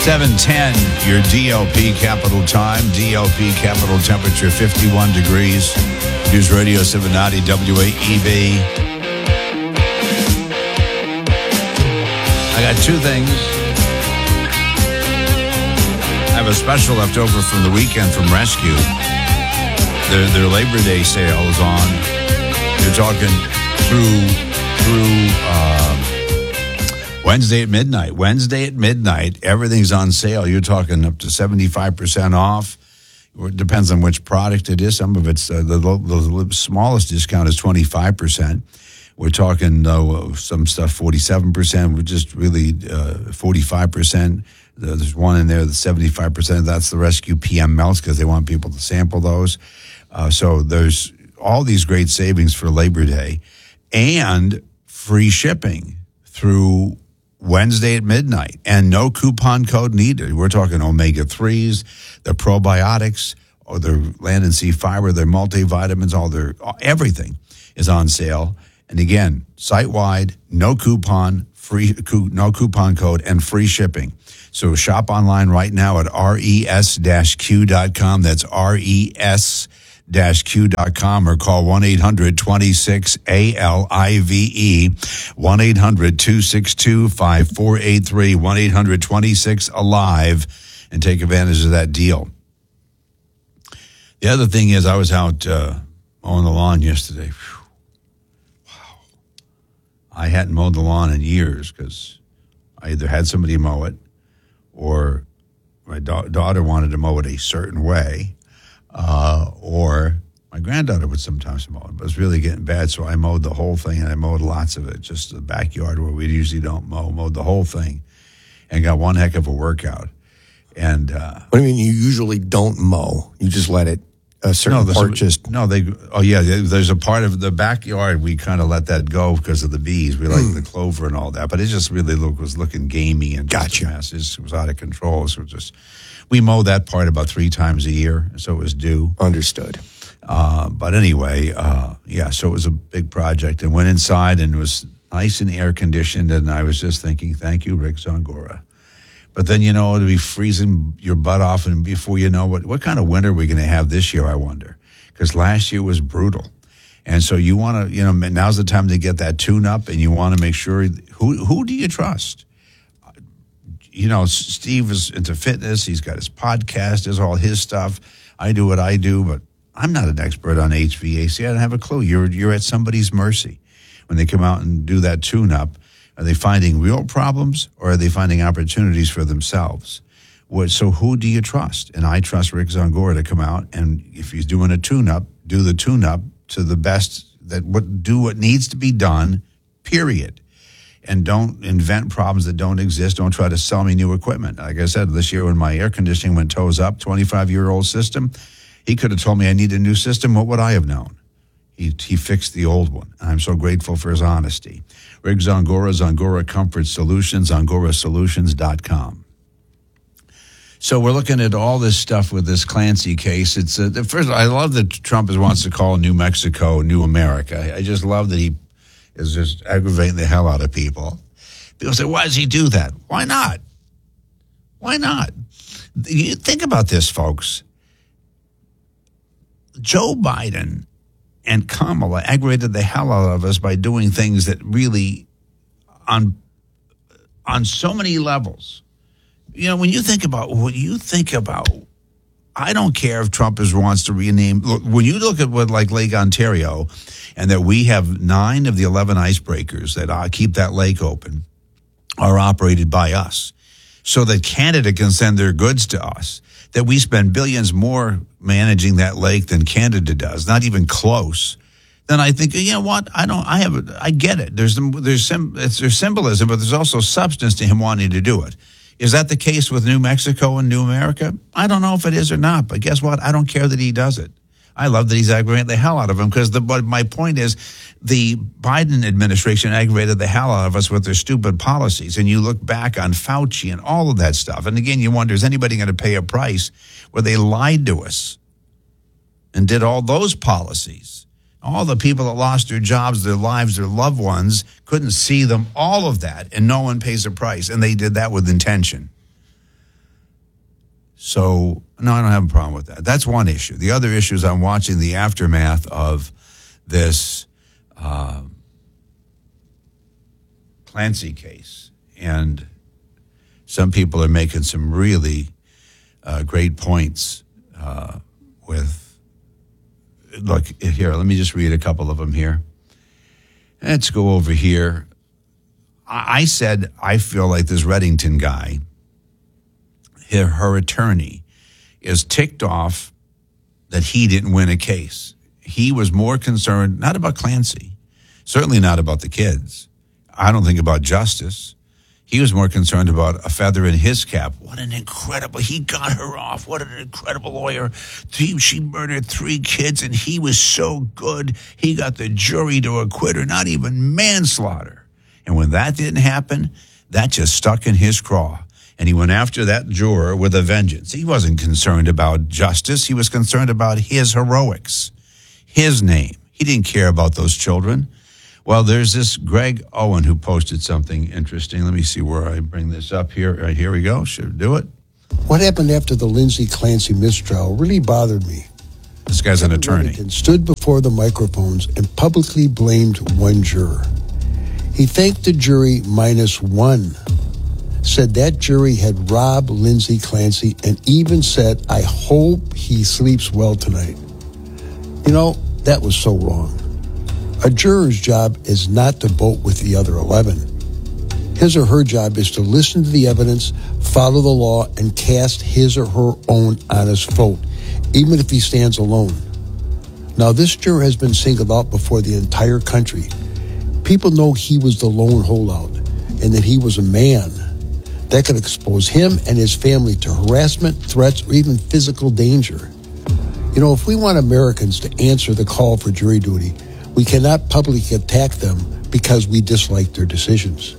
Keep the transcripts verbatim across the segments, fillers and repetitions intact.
seven ten, your D L P capital time. D L P capital temperature, fifty-one degrees. News Radio seven ninety W A E B. I got two things. I have a special left over from the weekend from Rescue. Their, their Labor Day sale is on. You're talking through, through, uh, Wednesday at midnight. Wednesday at midnight, everything's on sale. You're talking up to seventy-five percent off. It depends on which product it is. Some of it's, uh, the, the smallest discount is twenty-five percent. We're talking uh, some stuff forty-seven percent. We're just really uh, forty-five percent. There's one in there that's seventy-five percent. That's the Rescue P M melts because they want people to sample those. Uh, so there's all these great savings for Labor Day and free shipping through Wednesday at midnight, and no coupon code needed. We're talking omega threes, the probiotics, or their land and sea fiber, their multivitamins, all their everything is on sale. And again, site-wide, no coupon, free no coupon code, and free shipping. So shop online right now at res dash q dot com. That's res dash q dot com, or call one eight hundred twenty-six A L I V E, one eight hundred two six two five four eight three, one eight hundred twenty-six alive, and take advantage of that deal. The other thing is, I was out uh, mowing the lawn yesterday. Whew. Wow. I hadn't mowed the lawn in years because I either had somebody mow it or my da- daughter wanted to mow it a certain way. Uh, or my granddaughter would sometimes mow it, but it was really getting bad, so I mowed the whole thing, and I mowed lots of it, just the backyard where we usually don't mow, mowed the whole thing, and got one heck of a workout. And uh, what do you mean you usually don't mow? You just let it, a certain no, part just... No, they, oh yeah, there's a part of the backyard, we kind of let that go because of the bees. We like mm. the clover and all that, but it just really look, was looking gamey and gotcha. Just a mess. It was out of control, so it just... We mow that part about three times a year, so it was due. Understood. Uh, but anyway, uh, yeah, so it was a big project. And went inside, and it was nice and air-conditioned, and I was just thinking, thank you, Rick Zongora. But then, you know, it'll be freezing your butt off, and before you know what, what kind of winter are we going to have this year, I wonder? Because last year was brutal. And so you want to, you know, now's the time to get that tune-up, and you want to make sure, who who do you trust? You know, Steve is into fitness. He's got his podcast, does all his stuff. I do what I do, but I'm not an expert on H V A C. I don't have a clue. You're you're at somebody's mercy. When they come out and do that tune-up, are they finding real problems, or are they finding opportunities for themselves? What, so who do you trust? And I trust Rick Zongora to come out, and if he's doing a tune-up, do the tune-up to the best, that what do what needs to be done, period. And don't invent problems that don't exist. Don't try to sell me new equipment. Like I said, this year when my air conditioning went toes up, twenty-five-year-old system, he could have told me I need a new system. What would I have known? He he fixed the old one. I'm so grateful for his honesty. Rick Zongora, Zongora Comfort Solutions, zongora solutions dot com. So we're looking at all this stuff with this Clancy case. It's uh, first, I love that Trump wants to call New Mexico New America. I just love that he is just aggravating the hell out of people. People say, why does he do that? Why not? Why not? You think about this, folks. Joe Biden and Kamala aggravated the hell out of us by doing things that really, on on so many levels. You know, when you think about, when you think about, I don't care if Trump is, wants to rename. Look, when you look at what, like Lake Ontario, and that we have nine of the eleven icebreakers that uh, keep that lake open are operated by us, so that Canada can send their goods to us, that we spend billions more managing that lake than Canada does, not even close, then I think, you know what, I don't, I have, I get it. There's, there's, it's, there's symbolism, but there's also substance to him wanting to do it. Is that the case with New Mexico and New America? I don't know if it is or not, but guess what? I don't care that he does it. I love that he's aggravating the hell out of him, because the, but my point is the Biden administration aggravated the hell out of us with their stupid policies. And you look back on Fauci and all of that stuff. And again, you wonder, is anybody going to pay a price where they lied to us and did all those policies? All the people that lost their jobs, their lives, their loved ones, couldn't see them, all of that, and no one pays a price. And they did that with intention. So, no, I don't have a problem with that. That's one issue. The other issue is I'm watching the aftermath of this uh, Clancy case. And some people are making some really uh, great points uh, with, look, here, let me just read a couple of them here. Let's go over here. I said, I feel like this Reddington guy, her, her attorney, is ticked off that he didn't win a case. He was more concerned, not about Clancy, certainly not about the kids. I don't think about justice. He was more concerned about a feather in his cap. What an incredible, he got her off. What an incredible lawyer. She, she murdered three kids and he was so good. He got the jury to acquit her, not even manslaughter. And when that didn't happen, that just stuck in his craw. And he went after that juror with a vengeance. He wasn't concerned about justice. He was concerned about his heroics, his name. He didn't care about those children. Well, there's this Greg Owen who posted something interesting. Let me see where I bring this up here. Right, here we go. Should do it. What happened after the Lindsay Clancy mistrial really bothered me. This guy's an attorney. Reddington stood before the microphones and publicly blamed one juror. He thanked the jury minus one, said that jury had robbed Lindsay Clancy, and even said, I hope he sleeps well tonight. You know, that was so wrong. A juror's job is not to vote with the other eleven. His or her job is to listen to the evidence, follow the law, and cast his or her own honest vote, even if he stands alone. Now, this juror has been singled out before the entire country. People know he was the lone holdout and that he was a man. That could expose him and his family to harassment, threats, or even physical danger. You know, if we want Americans to answer the call for jury duty, we cannot publicly attack them because we dislike their decisions.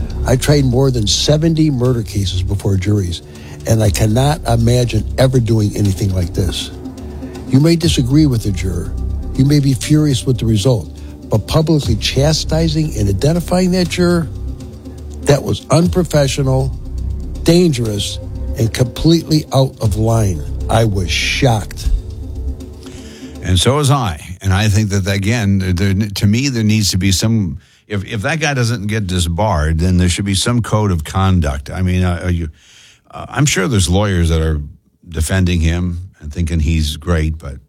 I tried more than seventy murder cases before juries, and I cannot imagine ever doing anything like this. You may disagree with the juror. You may be furious with the result, but publicly chastising and identifying that juror, that was unprofessional, dangerous, and completely out of line. I was shocked. And so was I. And I think that, again, there, to me, there needs to be some, if, if that guy doesn't get disbarred, then there should be some code of conduct. I mean, uh, are you, uh, I'm sure there's lawyers that are defending him and thinking he's great, but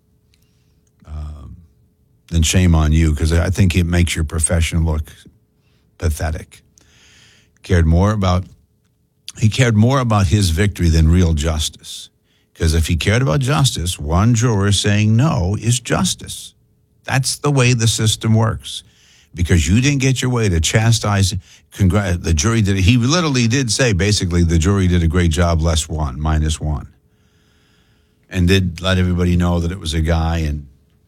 um, then shame on you, because I think it makes your profession look pathetic. Cared more about, he cared more about his victory than real justice. Because if he cared about justice, one juror saying no is justice. That's the way the system works. Because you didn't get your way to chastise, congr- the jury did, he literally did say, basically, the jury did a great job, less one, minus one. And did let everybody know that it was a guy. And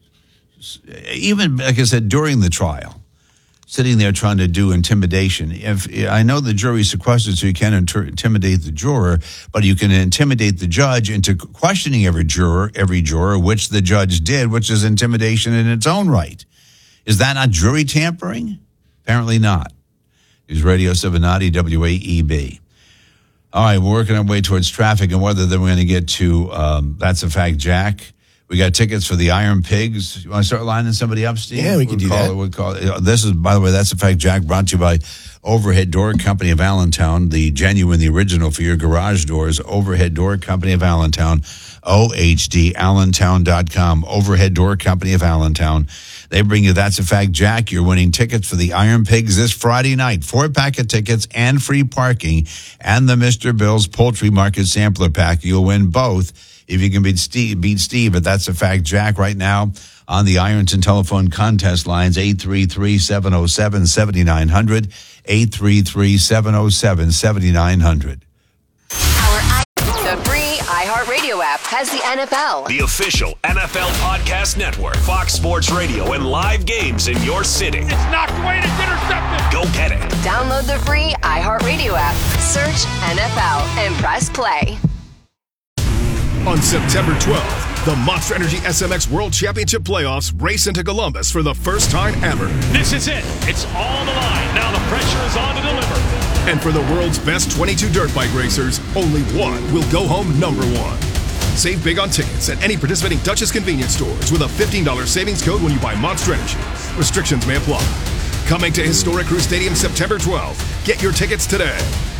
even, like I said, during the trial, sitting there trying to do intimidation. If I know the jury's sequestered, so you can't inter- intimidate the juror, but you can intimidate the judge into questioning every juror, every juror, which the judge did, which is intimidation in its own right. Is that not jury tampering? Apparently not. News Radio Cincinnati, W A E B. All right, we're working our way towards traffic and whether then we're going to get to um, That's a Fact, Jack. We got tickets for the Iron Pigs. You want to start lining somebody up, Steve? Yeah, we can we'll do call that. It, we'll call it. This is, by the way, That's a Fact, Jack, brought to you by Overhead Door Company of Allentown, the genuine, the original for your garage doors. Overhead Door Company of Allentown, O H D allentown dot com. Overhead Door Company of Allentown. They bring you That's a Fact, Jack. You're winning tickets for the Iron Pigs this Friday night. Four pack of tickets and free parking and the Mister Bill's Poultry Market Sampler Pack. You'll win both if you can beat Steve, beat Steve at That's a Fact, Jack right now on the Ironton telephone contest lines, eight three three, seven oh seven, seven nine zero zero, eight three three, seven oh seven, seven nine zero zero. Our the free iHeartRadio app has the N F L. The official N F L podcast network, Fox Sports Radio, and live games in your city. It's knocked away and it's intercepted. Go get it. Download the free iHeartRadio app, search N F L, and press play. On September twelfth, the Monster Energy S M X World Championship Playoffs race into Columbus for the first time ever. This is it. It's all on the line. Now the pressure is on to deliver. And for the world's best twenty-two dirt bike racers, only one will go home number one. Save big on tickets at any participating Duchess convenience stores with a fifteen dollars savings code when you buy Monster Energy. Restrictions may apply. Coming to Historic Crew Stadium September twelfth. Get your tickets today.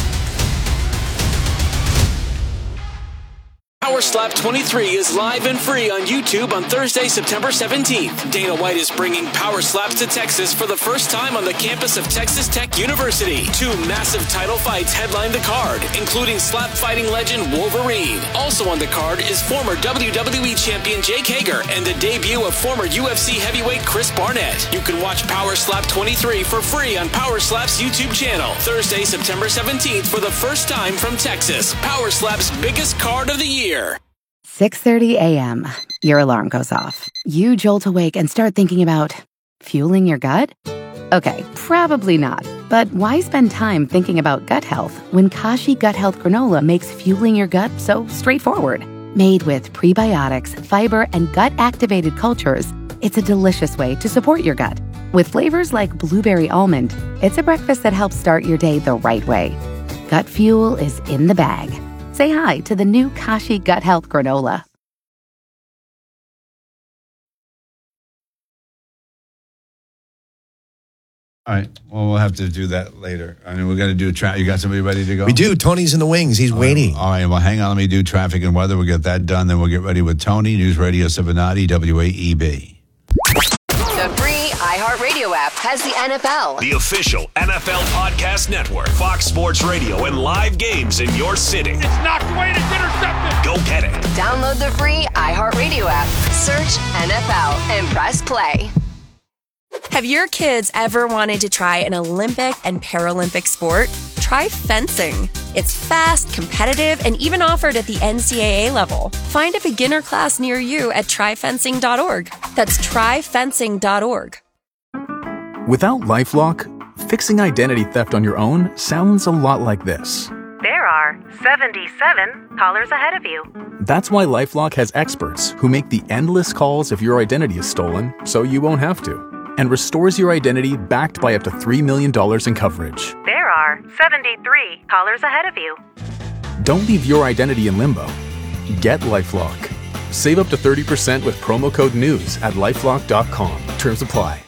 Power Slap twenty-three is live and free on YouTube on Thursday, September seventeenth. Dana White is bringing Power Slaps to Texas for the first time on the campus of Texas Tech University. Two massive title fights headline the card, including slap fighting legend Wolverine. Also on the card is former W W E champion Jake Hager and the debut of former U F C heavyweight Chris Barnett. You can watch Power Slap twenty-three for free on Power Slap's YouTube channel. Thursday, September seventeenth for the first time from Texas. Power Slap's biggest card of the year. six thirty a.m. Your alarm goes off. You jolt awake and start thinking about fueling your gut? Okay, probably not. But why spend time thinking about gut health when Kashi Gut Health Granola makes fueling your gut so straightforward? Made with prebiotics, fiber, and gut-activated cultures, it's a delicious way to support your gut. With flavors like blueberry almond, it's a breakfast that helps start your day the right way. Gut fuel is in the bag. Say hi to the new Kashi Gut Health Granola. All right. Well, we'll have to do that later. I mean, we're going to do tra- You got somebody ready to go? We do. Tony's in the wings. He's all waiting. Right. All right. Well, hang on. Let me do traffic and weather. We'll get that done. Then we'll get ready with Tony, News Radio seven ninety W A E B. The free iHeartRadio app has the N F L, The official N F L podcast network, Fox Sports Radio, and live games in your city. It's knocked away and it's intercepted. Go get it. Download the free iHeartRadio app, search N F L, and press play. Have your kids ever wanted to try an Olympic and Paralympic sport? Try fencing. It's fast, competitive, and even offered at the N C double A level. Find a beginner class near you at try fencing dot org. That's try fencing dot org. Without LifeLock, fixing identity theft on your own sounds a lot like this. There are seventy-seven callers ahead of you. That's why LifeLock has experts who make the endless calls if your identity is stolen so you won't have to, and restores your identity backed by up to three million dollars in coverage. There are seventy-three callers ahead of you. Don't leave your identity in limbo. Get LifeLock. Save up to thirty percent with promo code NEWS at lifelock dot com. Terms apply.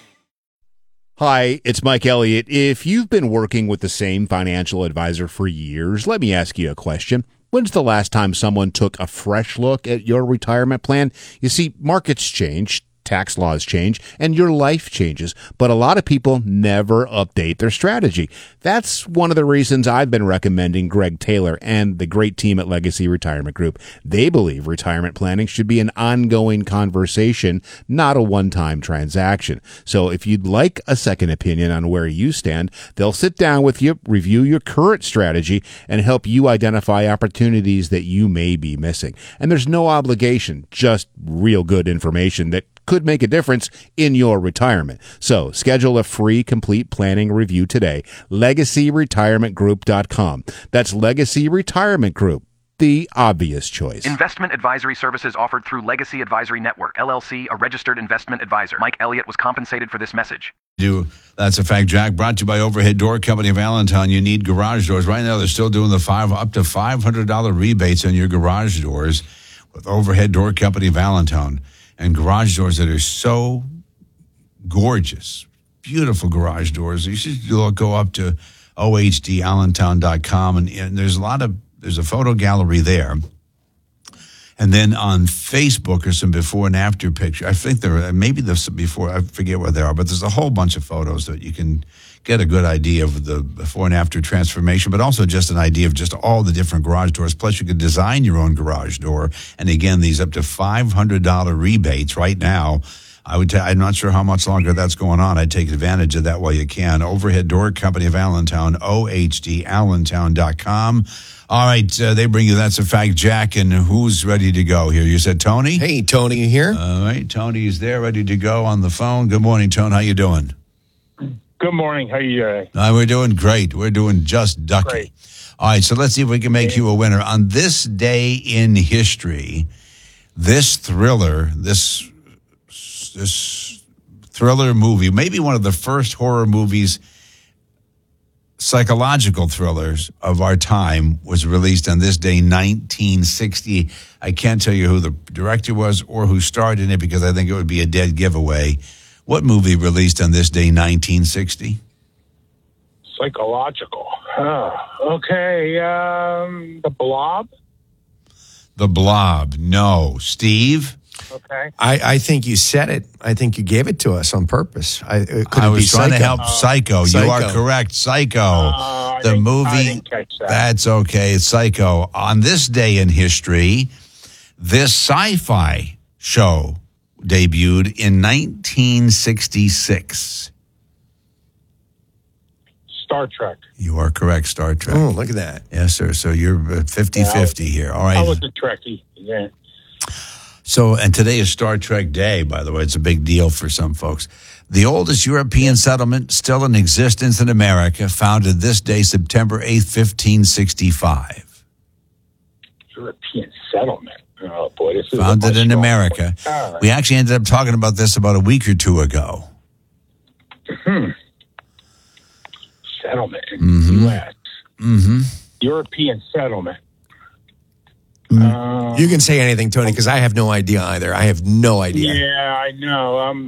Hi, it's Mike Elliott. If you've been working with the same financial advisor for years, let me ask you a question. When's the last time someone took a fresh look at your retirement plan? You see, markets change, tax laws change, and your life changes, but a lot of people never update their strategy. That's one of the reasons I've been recommending Greg Taylor and the great team at Legacy Retirement Group. They believe retirement planning should be an ongoing conversation, not a one-time transaction. So if you'd like a second opinion on where you stand, they'll sit down with you, review your current strategy, and help you identify opportunities that you may be missing. And there's no obligation, just real good information that could make a difference in your retirement. So schedule a free complete planning review today. legacy retirement group dot com. That's Legacy Retirement Group, the obvious choice. Investment advisory services offered through Legacy Advisory Network, L L C, a registered investment advisor. Mike Elliott was compensated for this message. Do That's a Fact, Jack. Brought to you by Overhead Door Company of Allentown. You need garage doors. Right now, they're still doing the five up to five hundred dollars rebates on your garage doors with Overhead Door Company of Allentown. And garage doors that are so gorgeous, beautiful garage doors. You should look, go up to O H D allentown dot com, and, and there's a lot of there's a photo gallery there. And then on Facebook are some before and after pictures. I think there are, maybe there's some before, I forget what they are, but there's a whole bunch of photos that you can get a good idea of the before and after transformation, but also just an idea of just all the different garage doors. Plus, you could design your own garage door. And again, these up to five hundred dollars rebates right now. I would. T- I'm not sure how much longer that's going on. I'd take advantage of that while you can. Overhead Door Company of Allentown, O H D allentown dot com. All right, uh, they bring you That's a Fact, Jack, and who's ready to go here? You said Tony? Hey, Tony, you here? All right, Tony's there, ready to go on the phone. Good morning, Tony. How you doing? Good morning. How are you doing? Uh, we're doing great. We're doing just ducky. Great. All right, so let's see if we can make you a winner. On this day in history, this thriller, this this thriller movie, maybe one of the first horror movies psychological thrillers of our time was released on this day, nineteen sixty. I can't tell you who the director was or who starred in it because I think it would be a dead giveaway. What movie released on this day, nineteen sixty? Psychological. Huh. Okay. Um, the Blob. The Blob. No. Steve? Okay. I, I think you said it. I think you gave it to us on purpose. I, it could I it was be trying Psycho? to help Psycho. Psycho. You are correct. Psycho. Uh, the I didn't- movie. I didn't catch that. That's okay. It's Psycho. On this day in history, this sci-fi show debuted in nineteen sixty-six. Star Trek. You are correct. Star Trek. Oh, look at that. Yes, sir. So you're fifty-fifty here. All right. I was a Trekkie. Yeah. So, and today is Star Trek Day, by the way. It's a big deal for some folks. The oldest European settlement still in existence in America, founded this day, September eighth, fifteen sixty-five. European settlement. Oh, boy. This is Founded a in strong America. one. All right. We actually ended up talking about this about a week or two ago. Hmm. Settlement in Mhm. the U S. Mm-hmm. European settlement. You can say anything, Tony, because I have no idea either. I have no idea. Yeah, I know. I'm